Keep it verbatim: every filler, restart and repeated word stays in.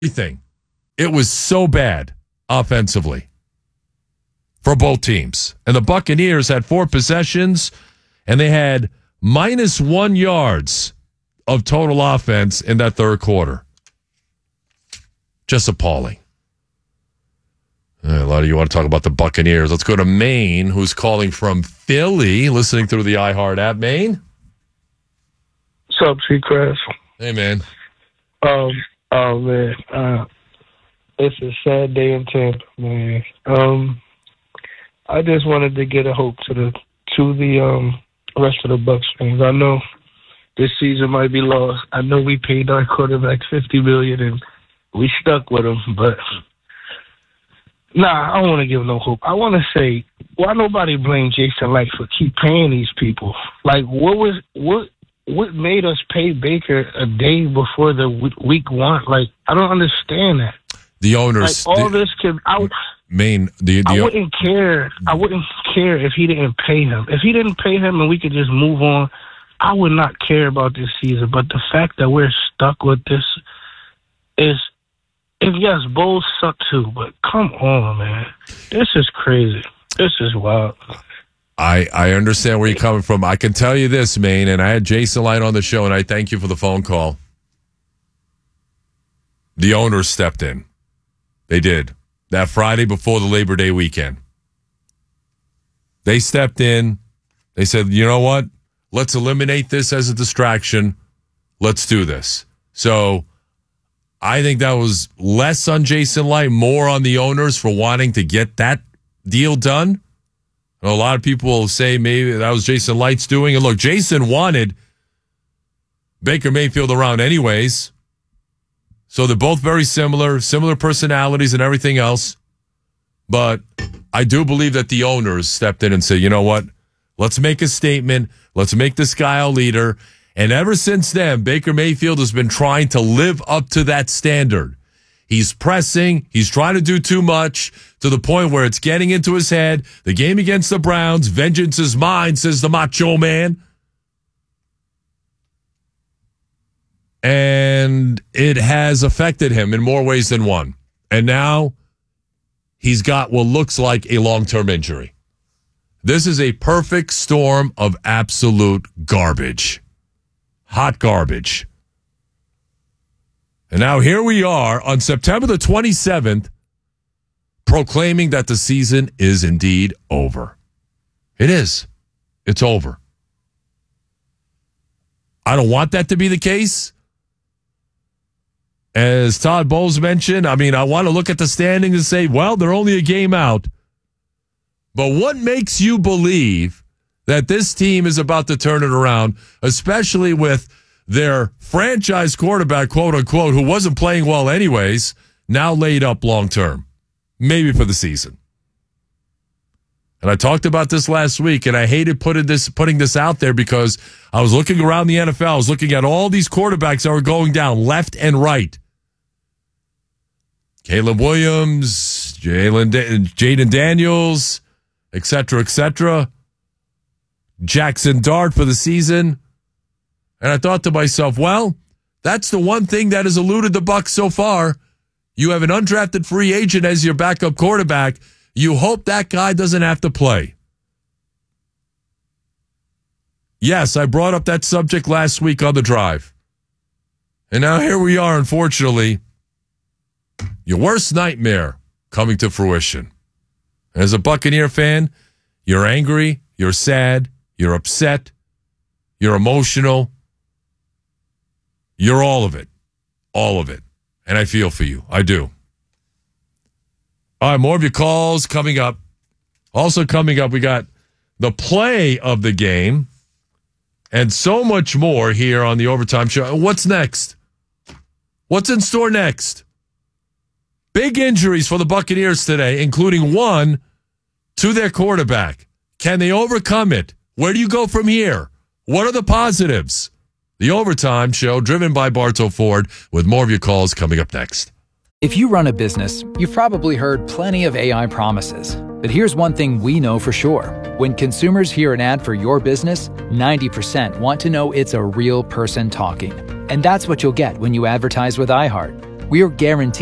everything. It was so bad offensively for both teams. And the Buccaneers had four possessions, and they had minus one yards of total offense in that third quarter. Just appalling. A lot of you want to talk about the Buccaneers. Let's go to Maine, who's calling from Philly, listening through the iHeart app. Maine? What's up, Seacrest? Hey, man. Um, oh, man. Uh, it's a sad day in Tampa, man. Um, I just wanted to get a hope to the to the um rest of the Bucs fans. I know this season might be lost. I know we paid our quarterback fifty million dollars and we stuck with him, but nah, I don't want to give no hope. I want to say, why nobody blame Jason Light for keep paying these people? Like, what was what what made us pay Baker a day before the week one? Like, I don't understand that. The owners, like all the, this could. I, Maine, the, the I wouldn't care. I wouldn't care if he didn't pay him. If he didn't pay him and we could just move on, I would not care about this season. But the fact that we're stuck with this is, if yes, Bowles suck too. But come on, man, this is crazy. This is wild. I, I understand where you're coming from. I can tell you this, Maine, and I had Jason Light on the show, and I thank you for the phone call. The owners stepped in. They did. That Friday before the Labor Day weekend. They stepped in. They said, you know what? Let's eliminate this as a distraction. Let's do this. So I think that was less on Jason Light, more on the owners for wanting to get that deal done. A lot of people will say maybe that was Jason Light's doing. And look, Jason wanted Baker Mayfield around anyways. So they're both very similar, similar personalities and everything else. But I do believe that the owners stepped in and said, you know what? Let's make a statement. Let's make this guy a leader. And ever since then, Baker Mayfield has been trying to live up to that standard. He's pressing. He's trying to do too much to the point where it's getting into his head. The game against the Browns, vengeance is mine, says the Macho Man. And it has affected him in more ways than one. And now he's got what looks like a long-term injury. This is a perfect storm of absolute garbage. Hot garbage. And now here we are on September the twenty-seventh, proclaiming that the season is indeed over. It is. It's over. I don't want that to be the case. As Todd Bowles mentioned, I mean, I want to look at the standings and say, well, they're only a game out. But what makes you believe that this team is about to turn it around, especially with their franchise quarterback, quote unquote, who wasn't playing well anyways, now laid up long term, maybe for the season? And I talked about this last week, and I hated putting this putting this out there because I was looking around the N F L. I was looking at all these quarterbacks that were going down left and right. Caleb Williams, Jalen, Jaden Daniels, et cetera, et cetera. Jackson Dart for the season. And I thought to myself, well, that's the one thing that has eluded the Bucs so far. You have an undrafted free agent as your backup quarterback. You hope that guy doesn't have to play. Yes, I brought up that subject last week on the drive. And now here we are, unfortunately. Your worst nightmare coming to fruition. As a Buccaneer fan, you're angry, you're sad, you're upset, you're emotional. You're all of it. All of it. And I feel for you. I do. All right, more of your calls coming up. Also coming up, we got the play of the game and so much more here on the Overtime Show. What's next? What's in store next? Big injuries for the Buccaneers today, including one to their quarterback. Can they overcome it? Where do you go from here? What are the positives? The Overtime Show, driven by Bartow Ford, with more of your calls coming up next. If you run a business, you've probably heard plenty of A I promises. But here's one thing we know for sure. When consumers hear an ad for your business, ninety percent want to know it's a real person talking. And that's what you'll get when you advertise with iHeart. we're guaranteed